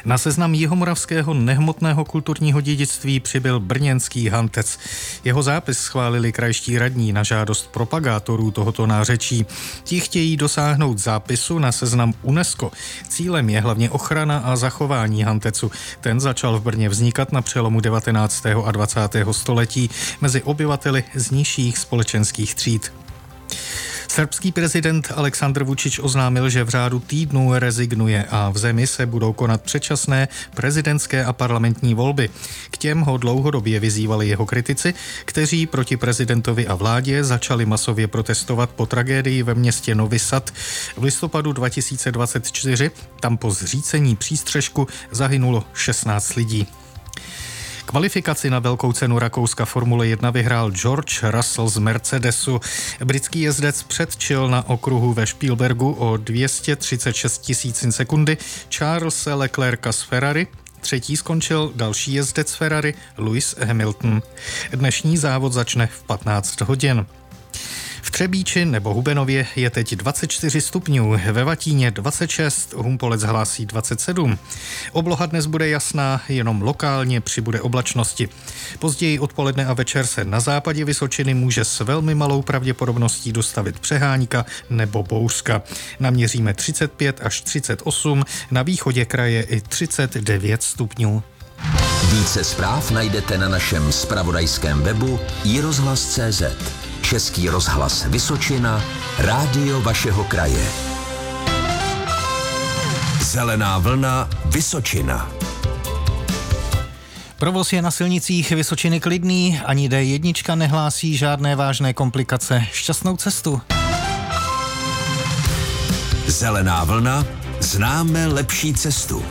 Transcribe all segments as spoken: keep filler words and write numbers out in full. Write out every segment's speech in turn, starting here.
Na seznam jihomoravského nehmotného kulturního dědictví přibyl brněnský hantec. Jeho zápis schválili krajští radní na žádost propagátorů tohoto nářečí. Ti chtějí dosáhnout zápisu na seznam UNESCO. Cílem je hlavně ochrana a zachování hantecu. Ten začal v Brně vznikat na přelomu devatenáctého a dvacátého století mezi obyvateli z nižších společenských tříd. Srbský prezident Aleksandr Vučić oznámil, že v řádu týdnů rezignuje a v zemi se budou konat předčasné prezidentské a parlamentní volby. K těm ho dlouhodobě vyzývali jeho kritici, kteří proti prezidentovi a vládě začali masově protestovat po tragédii ve městě Novi Sad v listopadu dva tisíce dvacet čtyři. Tam po zřícení přístřešku zahynulo šestnáct lidí. Kvalifikaci na velkou cenu Rakouska Formule jedna vyhrál George Russell z Mercedesu. Britský jezdec předčil na okruhu ve Spielbergu o dvě stě třicet šest tisícin sekundy Charles Leclerca z Ferrari. Třetí skončil další jezdec Ferrari Lewis Hamilton. Dnešní závod začne v patnáct hodin. V Třebíči nebo Hubenově je teď dvacet čtyři stupňů, ve Vatíně dvacet šest, Humpolec hlásí dvacet sedm. Obloha dnes bude jasná, jenom lokálně přibude oblačnosti. Později odpoledne a večer se na západě Vysočiny může s velmi malou pravděpodobností dostavit přehánka nebo bouřka. Naměříme třicet pět až třicet osm, na východě kraje i třicet devět stupňů. Více zpráv najdete na našem zpravodajském webu i rozhlas tečka cé zet. Český rozhlas Vysočina, rádio vašeho kraje. Zelená vlna Vysočina. Provoz je na silnicích Vysočiny klidný, ani dé jedna nehlásí žádné vážné komplikace. Šťastnou cestu. Zelená vlna, známe lepší cestu.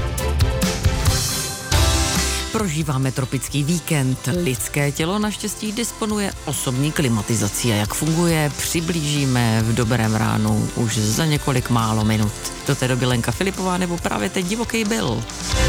Prožíváme tropický víkend. Lidské tělo naštěstí disponuje osobní klimatizací a jak funguje, přiblížíme v dobrém ránu už za několik málo minut. Do té doby Lenka Filipová nebo právě teď Divoký Bill.